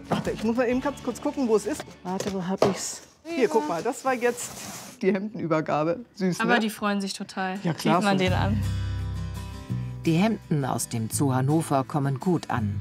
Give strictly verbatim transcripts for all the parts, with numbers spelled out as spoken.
Warte, ich muss mal eben ganz kurz gucken, wo es ist. Warte, wo hab ich's? Hier, guck mal, das war jetzt die Hemdenübergabe. Süß, Aber ne? die freuen sich total. Ja, klar. Sieht man den an. Die Hemden aus dem Zoo Hannover kommen gut an.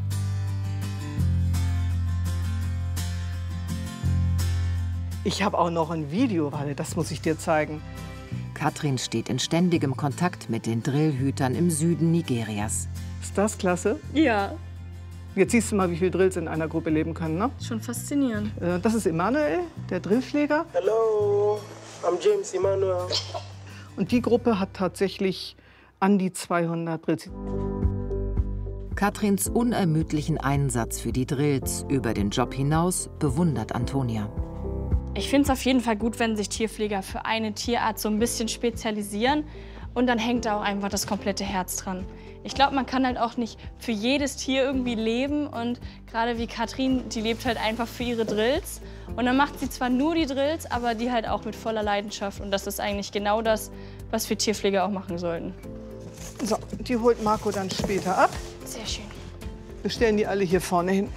Ich habe auch noch ein Video, warte, das muss ich dir zeigen. Katrin steht in ständigem Kontakt mit den Drillhütern im Süden Nigerias. Ist das klasse? Ja. Jetzt siehst du mal, wie viele Drills in einer Gruppe leben können, ne? Schon faszinierend. Äh, Das ist Emanuel, der Drillpfleger. Hello, I'm James Emmanuel. Und die Gruppe hat tatsächlich an die zweihundert Drills. Katrins unermüdlichen Einsatz für die Drills über den Job hinaus bewundert Antonia. Ich finde es auf jeden Fall gut, wenn sich Tierpfleger für eine Tierart so ein bisschen spezialisieren. Und dann hängt da auch einfach das komplette Herz dran. Ich glaube, man kann halt auch nicht für jedes Tier irgendwie leben. Und gerade wie Katrin, die lebt halt einfach für ihre Drills. Und dann macht sie zwar nur die Drills, aber die halt auch mit voller Leidenschaft. Und das ist eigentlich genau das, was wir Tierpfleger auch machen sollten. So, die holt Marco dann später ab. Sehr schön. Wir stellen die alle hier vorne hin.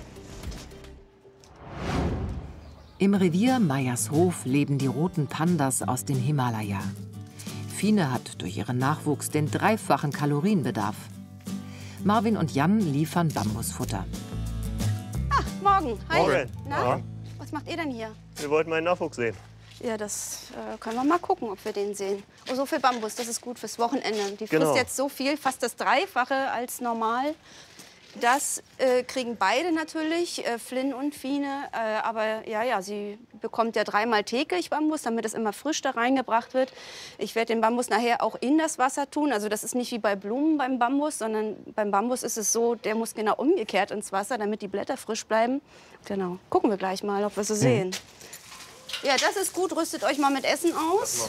Im Revier Meyershof leben die roten Pandas aus den Himalaya. Fine hat durch ihren Nachwuchs den dreifachen Kalorienbedarf. Marvin und Jan liefern Bambusfutter. Ach, morgen. Hi. Morgen. Na, Ja. was macht ihr denn hier? Wir wollten meinen Nachwuchs sehen. Ja, das äh, können wir mal gucken, ob wir den sehen. Oh, so viel Bambus, das ist gut fürs Wochenende. Die frisst Genau. jetzt so viel, fast das Dreifache als normal. Das äh, kriegen beide natürlich, äh, Flynn und Fine. Äh, aber ja, ja, sie bekommt ja dreimal täglich Bambus, damit es immer frisch da reingebracht wird. Ich werde den Bambus nachher auch in das Wasser tun. Also das ist nicht wie bei Blumen beim Bambus, sondern beim Bambus ist es so, der muss genau umgekehrt ins Wasser, damit die Blätter frisch bleiben. Genau. Gucken wir gleich mal, ob wir so sehen. Ja, das ist gut. Rüstet euch mal mit Essen aus.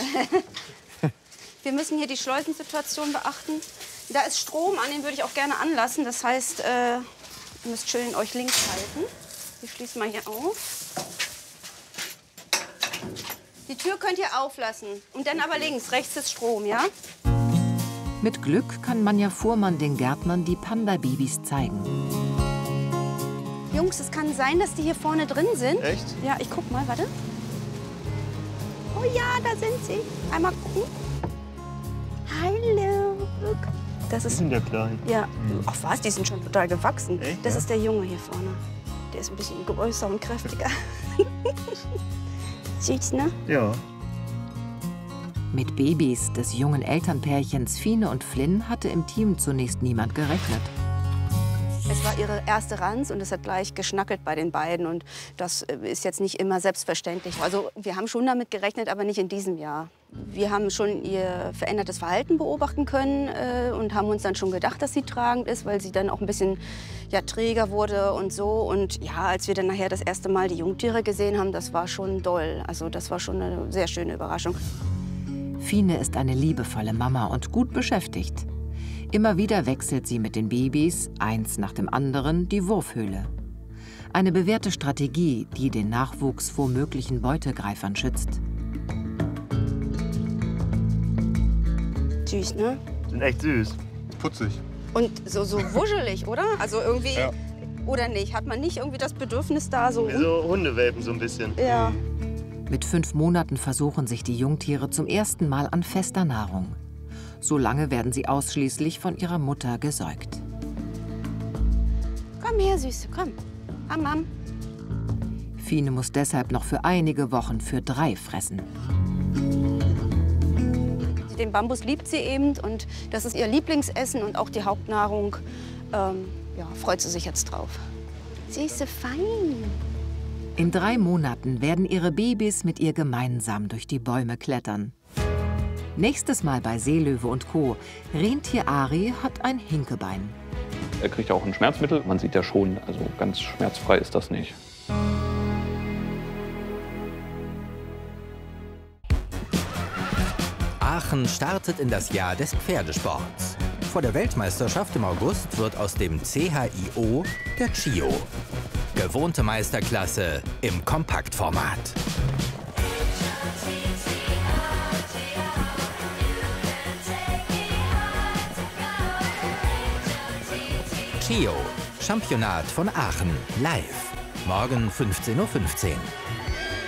Wir müssen hier die Schleusensituation beachten. Da ist Strom an, den würde ich auch gerne anlassen. Das heißt, äh, ihr müsst schön euch links halten. Wir schließen mal hier auf. Die Tür könnt ihr auflassen. Und dann aber links, rechts ist Strom, ja? Mit Glück kann Manja Fuhrmann den Gärtnern die Panda-Babys zeigen. Jungs, es kann sein, dass die hier vorne drin sind. Echt? Ja, ich guck mal, warte. Oh ja, da sind sie. Einmal gucken. Hallo. Look. Das Die ist, sind ja klein. ja. Ach was, die sind schon total gewachsen. Echt, Das ja? ist der Junge hier vorne. Der ist ein bisschen größer und kräftiger. Süß, ne? Ja. Mit Babys des jungen Elternpärchens Fine und Flynn hatte im Team zunächst niemand gerechnet. Es war ihre erste Ranz und es hat gleich geschnackelt bei den beiden. Und das ist jetzt nicht immer selbstverständlich. Also wir haben schon damit gerechnet, aber nicht in diesem Jahr. Wir haben schon ihr verändertes Verhalten beobachten können äh, und haben uns dann schon gedacht, dass sie tragend ist, weil sie dann auch ein bisschen ja, träger wurde und so. Und ja, als wir dann nachher das erste Mal die Jungtiere gesehen haben, das war schon doll. Also das war schon eine sehr schöne Überraschung. Fine ist eine liebevolle Mama und gut beschäftigt. Immer wieder wechselt sie mit den Babys, eins nach dem anderen, die Wurfhöhle. Eine bewährte Strategie, die den Nachwuchs vor möglichen Beutegreifern schützt. Süß, ne? Sind echt süß. Putzig. Und so, so wuschelig, oder? Also irgendwie, Ja. oder nicht? Hat man nicht irgendwie das Bedürfnis da so... Wie so Hundewelpen so ein bisschen. Ja. Mit fünf Monaten versuchen sich die Jungtiere zum ersten Mal an fester Nahrung. So lange werden sie ausschließlich von ihrer Mutter gesäugt. Komm her, Süße, komm. Komm, Mam. Fine muss deshalb noch für einige Wochen für drei fressen. Den Bambus liebt sie eben und das ist ihr Lieblingsessen und auch die Hauptnahrung. Ähm, ja, freut sie sich jetzt drauf. Sie ist so fein. In drei Monaten werden ihre Babys mit ihr gemeinsam durch die Bäume klettern. Nächstes Mal bei Seelöwe und Co. Rentier Ari hat ein Hinkebein. Er kriegt ja auch ein Schmerzmittel. Man sieht ja schon, also ganz schmerzfrei ist das nicht. Aachen startet in das Jahr des Pferdesports. Vor der Weltmeisterschaft im August wird aus dem C H I O der Chio. Gewohnte Meisterklasse im Kompaktformat. Chio, Championat von Aachen, live. Morgen fünfzehn Uhr fünfzehn.